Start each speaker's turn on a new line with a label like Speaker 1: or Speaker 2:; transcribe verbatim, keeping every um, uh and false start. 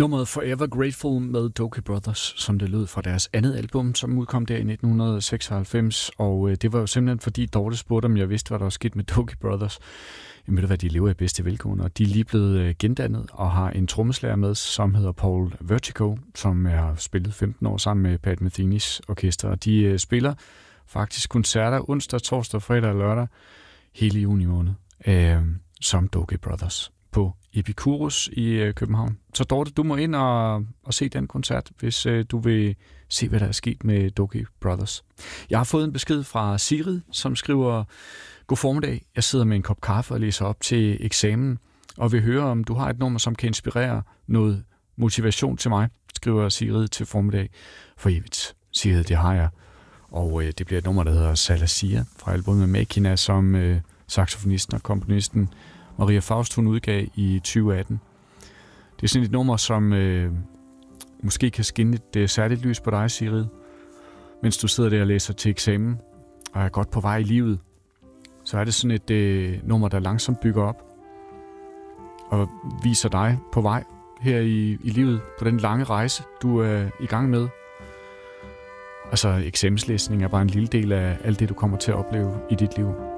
Speaker 1: Nummeret Forever Grateful med Dokie Brothers, som det lød fra deres andet album, som udkom der i nitten seksoghalvfems, og øh, det var jo simpelthen fordi Dorte spurgte, om jeg vidste, hvad der var sket med Dokie Brothers. Jamen ved du hvad, de lever i bedste velgående, og de er lige blevet øh, gendannet og har en trommeslager med, som hedder Paul Vertigo, som har spillet femten år sammen med Pat Metheny's orkester, og de øh, spiller faktisk koncerter onsdag, torsdag, fredag og lørdag hele juni måned, øh, som Dokie Brothers på Epicurus i øh, København. Så Dorte, du må ind og, og se den koncert, hvis øh, du vil se, hvad der er sket med Dokie Brothers. Jeg har fået en besked fra Sigrid, som skriver: God formiddag, jeg sidder med en kop kaffe og læser op til eksamen, og vil høre, om du har et nummer, som kan inspirere noget motivation til mig, skriver Sigrid til formiddag. For evigt, Sigrid, det har jeg. Og øh, det bliver et nummer, der hedder Salacia fra albumet Machina, som øh, saxofonisten og komponisten Maria Faust hun udgav i tyve atten. Det er sådan et nummer, som øh, måske kan skinne et øh, særligt lys på dig, Sigrid, mens du sidder der og læser til eksamen og er godt på vej i livet. Så er det sådan et øh, nummer, der langsomt bygger op og viser dig på vej her i, i livet på den lange rejse, du er i gang med. Altså, eksamenslæsning er bare en lille del af alt det, du kommer til at opleve i dit liv.